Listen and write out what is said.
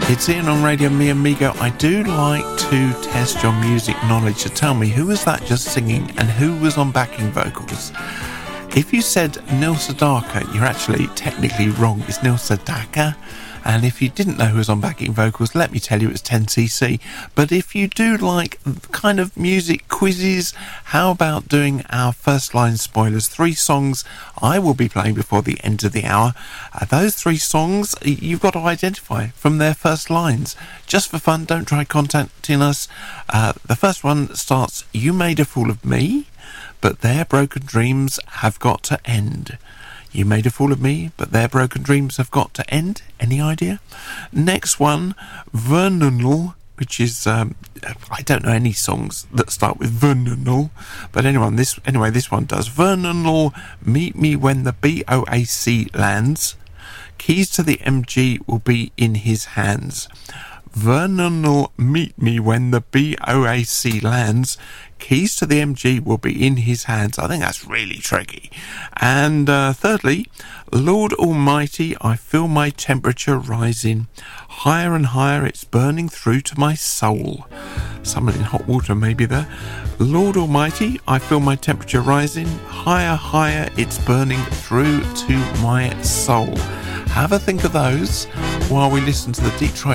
It's Ian on Radio Mi Amigo. I do like to test your music knowledge. So tell me, who was that just singing and who was on backing vocals? If you said Neil Sedaka, you're actually technically wrong. It's Neil Sedaka. And if you didn't know who was on backing vocals, let me tell you, it's 10cc. But if you do like kind of music quizzes, how about doing our first line spoilers? 3 songs I will be playing before the end of the hour. Those 3 songs you've got to identify from their first lines. Just for fun, don't try contacting us. The first one starts, "You made a fool of me, but their broken dreams have got to end." You made a fool of me, but their broken dreams have got to end. Any idea? Next one, Vernal, which is, I don't know any songs that start with Vernal, but anyway, this one does. Vernal, meet me when the BOAC lands. Keys to the MG will be in his hands. Vernal, meet me when the BOAC lands. Keys to the MG will be in his hands. I think that's really tricky. And thirdly, Lord Almighty, I feel my temperature rising. Higher and higher, it's burning through to my soul. Someone in hot water maybe there. Lord Almighty, I feel my temperature rising. Higher, higher, it's burning through to my soul. Have a think of those while we listen to the Detroit